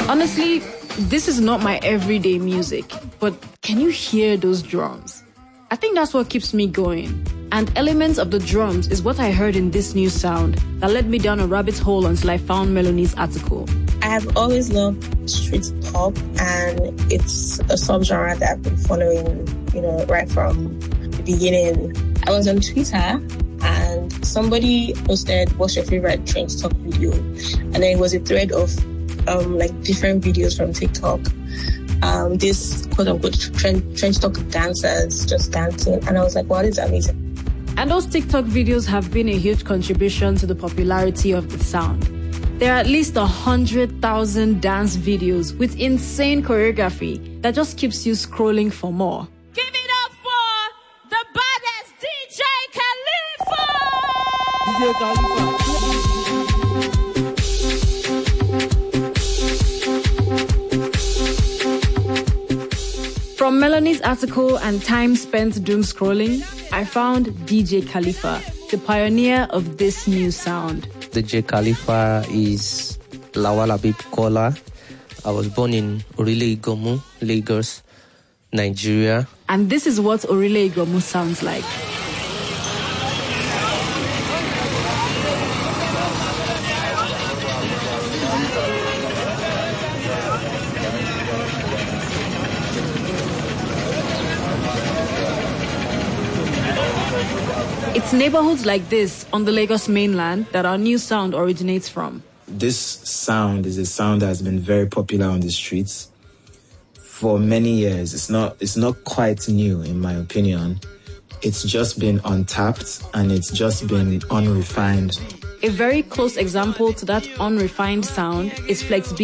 Honestly, this is not my everyday music, but can you hear those drums? I think that's what keeps me going. And elements of the drums is what I heard in this new sound that led me down a rabbit hole until I found Melanie's article. I have always loved street pop, and it's a subgenre that I've been following, right from the beginning. I was on Twitter and somebody posted, "What's your favorite trench talk video?" And then it was a thread of different videos from TikTok. This quote unquote trench talk dancers just dancing, and I was like, wow, this is amazing. And those TikTok videos have been a huge contribution to the popularity of the sound. There are at least 100,000 dance videos with insane choreography that just keeps you scrolling for more. Give it up for the baddest DJ Khalifa! DJ Khalifa. From Melanie's article and time spent doom scrolling, I found DJ Khalifa, the pioneer of this new sound. DJ Khalifa is Lawal Habib Kola. I was born in Orile Igomu, Lagos, Nigeria. And this is what Orile Igomu sounds like. It's neighborhoods like this on the Lagos mainland that our new sound originates from. This sound is a sound that has been very popular on the streets for many years. It's not quite new, in my opinion. It's just been untapped and it's just been unrefined. A very close example to that unrefined sound is Flex B.